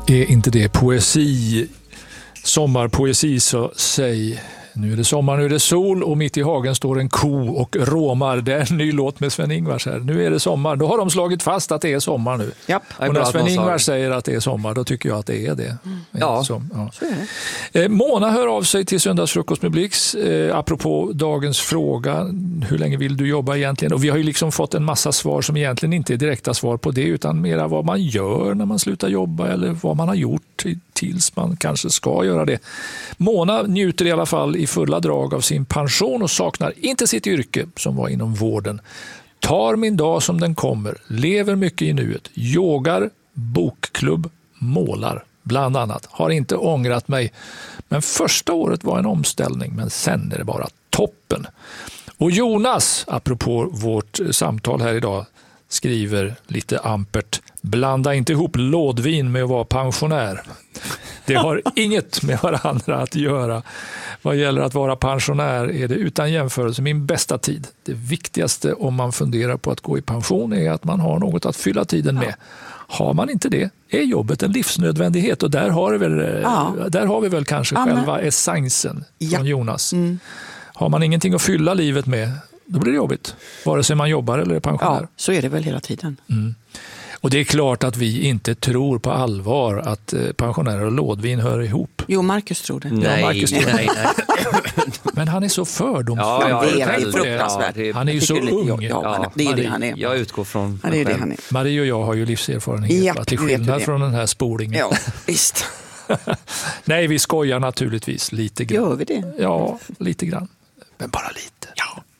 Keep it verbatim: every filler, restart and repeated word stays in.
Är inte det poesi? Sommarpoesi, så säg. Nu är det sommar, nu är det sol och mitt i hagen står en ko och råmar. Det är en ny låt med Sven-Ingvars här. Nu är det sommar. Då har de slagit fast att det är sommar nu. Japp. Och när Sven-Ingvars säger att det är sommar, då tycker jag att det är det. Mm. Ja, så, ja. så är det. Eh, Mona hör av sig till Söndagsfrukost med Blix. Eh, apropå dagens fråga, hur länge vill du jobba egentligen? Och vi har ju liksom fått en massa svar som egentligen inte är direkta svar på det, utan mera vad man gör när man slutar jobba eller vad man har gjort tills man kanske ska göra det. Mona njuter i alla fall i fulla drag av sin pension och saknar inte sitt yrke som var inom vården. Tar min dag som den kommer, lever mycket i nuet, yogar, bokklubb, målar bland annat. Har inte ångrat mig, men första året var en omställning, men sen är det bara toppen. Och Jonas, apropå vårt samtal här idag, skriver lite ampert: blanda inte ihop lådvin med att vara pensionär. Det har inget med varandra att göra. Vad gäller att vara pensionär är det utan jämförelse min bästa tid. Det viktigaste om man funderar på att gå i pension är att man har något att fylla tiden med. Har man inte det är jobbet en livsnödvändighet, och där har, vi väl, ja. där har vi väl kanske Anna. själva essensen ja. från Jonas. Mm. Har man ingenting att fylla livet med, då blir det jobbigt. Vare sig man jobbar eller är pensionär. Ja, så är det väl hela tiden. Mm. Och det är klart att vi inte tror på allvar att pensionärer och lådvin hör ihop. Jo, Marcus tror det. Nej, ja, Marcus tror det. nej, nej. Men han är så fördomsfull. Ja, ja, det är fruktansvärt. Ja, han är ju så ung. Ja, ja, det är Marie, det han är. Jag utgår från ja, det är det han är. Marie och jag har ju livserfarenhet, ja, till skillnad från den här spolingen. Ja, visst. Nej, vi skojar naturligtvis lite grann. Gör vi det? Ja, lite grann. Men bara lite. Ja.